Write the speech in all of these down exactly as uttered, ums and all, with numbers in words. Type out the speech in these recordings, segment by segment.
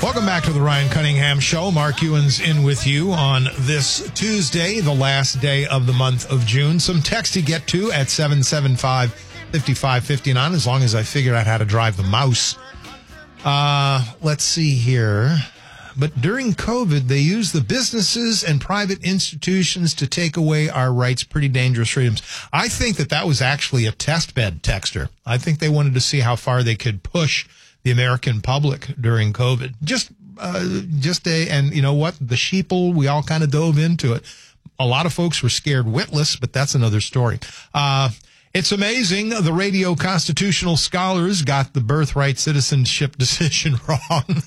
Welcome back to the Ryan Cunningham Show. Mark Ewan's in with you on this Tuesday, the last day of the month of June. Some text to get to at seven seven five, five five five nine, as long as I figured out how to drive the mouse. Uh, let's see here. But during COVID, they used the businesses and private institutions to take away our rights, pretty dangerous freedoms. I think that that was actually a test bed texter. I think they wanted to see how far they could push the American public during COVID. Just, uh, just a, and you know what? The sheeple, we all kind of dove into it. A lot of folks were scared witless, but that's another story. Uh, It's amazing. The radio constitutional scholars got the birthright citizenship decision wrong.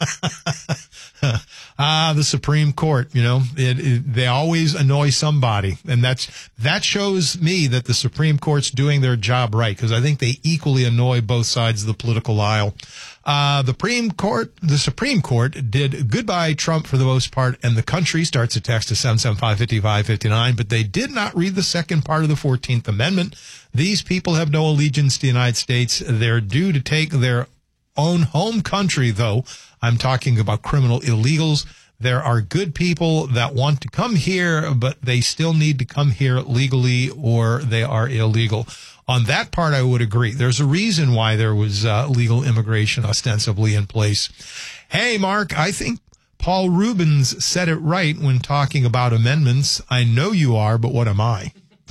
Ah, the Supreme Court, you know, it, it, they always annoy somebody. And that's, that shows me that the Supreme Court's doing their job right, because I think they equally annoy both sides of the political aisle. Uh, the Supreme Court, the Supreme Court did goodbye Trump for the most part, and the country starts a text to seven seven five, five five five nine, but they did not read the second part of the fourteenth Amendment. These people have no allegiance to the United States. They're due to take their own home country, though. I'm talking about criminal illegals. There are good people that want to come here, but they still need to come here legally or they are illegal. On that part, I would agree. There's a reason why there was uh, legal immigration ostensibly in place. Hey, Mark, I think Paul Rubens said it right when talking about amendments. I know you are, but what am I?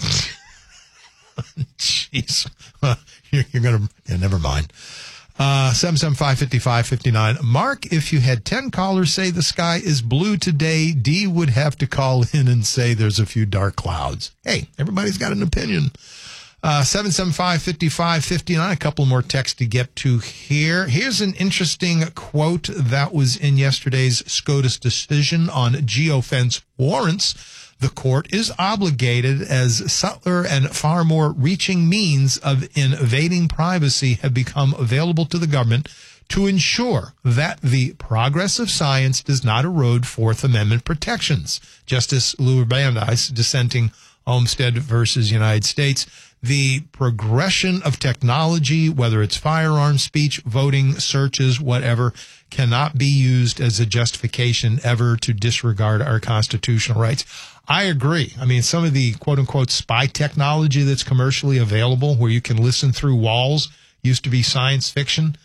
Jeez. You're, you're going to, yeah, never mind. Uh, seven seven five, five five five nine. Mark, if you had ten callers say the sky is blue today, Dee would have to call in and say there's a few dark clouds. Hey, everybody's got an opinion. Uh, seven seven five, five five five nine. A couple more texts to get to here. Here's an interesting quote that was in yesterday's SCOTUS decision on geofence warrants. The court is obligated, as subtler and far more reaching means of invading privacy have become available to the government, to ensure that the progress of science does not erode Fourth Amendment protections. Justice Louis Brandeis, dissenting Olmstead versus United States. The progression of technology, whether it's firearms, speech, voting, searches, whatever, cannot be used as a justification ever to disregard our constitutional rights. I agree. I mean, some of the quote-unquote spy technology that's commercially available where you can listen through walls used to be science fiction.